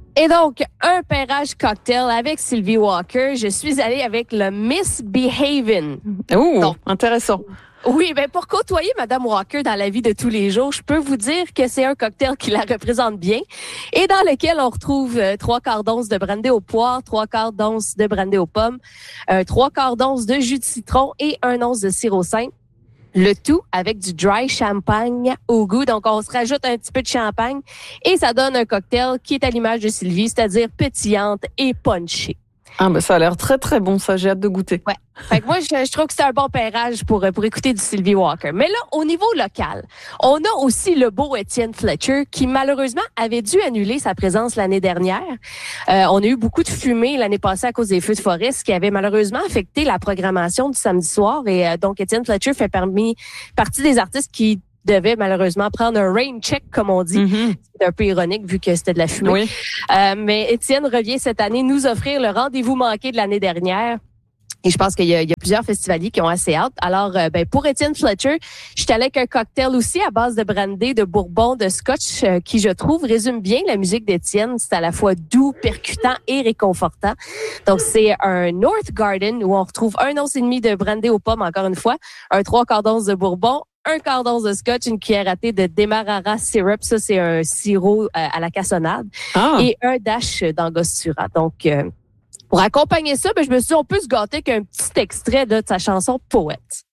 Et donc, un pairage cocktail avec Sylvie Walker. Je suis allée avec le Misbehavin'. Ouh, intéressant. Oui, ben pour côtoyer Madame Walker dans la vie de tous les jours, je peux vous dire que c'est un cocktail qui la représente bien et dans lequel on retrouve 3/4 d'once de brandy aux poires, 3/4 d'once de brandy aux pommes, 3/4 d'once de jus de citron et 1 once de sirop simple. Le tout avec du dry champagne au goût. Donc, on se rajoute un petit peu de champagne et ça donne un cocktail qui est à l'image de Sylvie, c'est-à-dire pétillante et punchée. Ah, ben ça a l'air très, très bon, ça. J'ai hâte de goûter. Ouais. Fait que moi, je trouve que c'est un bon pairage pour écouter du Sylvie Walker. Mais là, au niveau local, on a aussi le beau Étienne Fletcher qui, malheureusement, avait dû annuler sa présence l'année dernière. On a eu beaucoup de fumée l'année passée à cause des feux de forêt, ce qui avait malheureusement affecté la programmation du samedi soir. Et donc, Étienne Fletcher fait partie des artistes qui devait malheureusement prendre un rain check, comme on dit. Mm-hmm. C'est un peu ironique vu que c'était de la fumée. Oui. Mais Étienne revient cette année nous offrir le rendez-vous manqué de l'année dernière. Et je pense qu'il y a plusieurs festivaliers qui ont assez hâte. Alors, pour Étienne Fletcher, je suis allée avec un cocktail aussi à base de brandy, de bourbon, de scotch, qui, je trouve, résume bien la musique d'Étienne. C'est à la fois doux, percutant et réconfortant. Donc, c'est un North Garden où on retrouve 1 once et demi de brandy aux pommes, encore une fois, un 3/4 d'once de bourbon, 1/4 d'once de scotch, une cuillère à thé de Demerara syrup. Ça, c'est un sirop à la cassonade. Ah. Et un dash d'angostura. Donc, pour accompagner ça, je me suis dit, on peut se gâter qu'un petit extrait de sa chanson Poète.